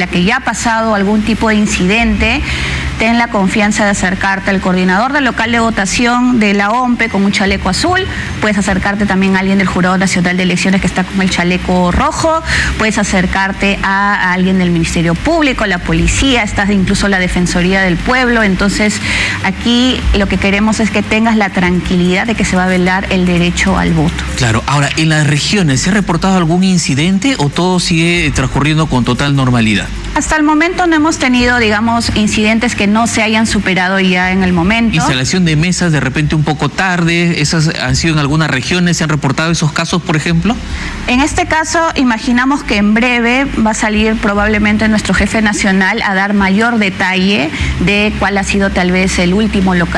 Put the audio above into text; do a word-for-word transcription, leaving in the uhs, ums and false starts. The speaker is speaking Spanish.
que ya ha pasado algún tipo de incidente, ten la confianza de acercarte al coordinador del local de votación de la O M P E con un chaleco azul, puedes acercarte también a alguien del Jurado Nacional de Elecciones que está con el chaleco rojo, puedes acercarte a, a alguien del Ministerio Público, la policía, está incluso la Defensoría del Pueblo. Entonces aquí lo que queremos es que tengas la tranquilidad de que se va a velar el derecho al voto. Claro, ahora, ¿en las regiones se ha reportado algún incidente o todo sigue transcurriendo con total normalidad? Hasta el momento no hemos tenido, digamos, incidentes que no se hayan superado ya en el momento. Instalación de mesas de repente un poco tarde, ¿esas han sido en algunas regiones? ¿Se han reportado esos casos, por ejemplo? En este caso, imaginamos que en breve va a salir probablemente nuestro jefe nacional a dar mayor detalle de cuál ha sido tal vez el último local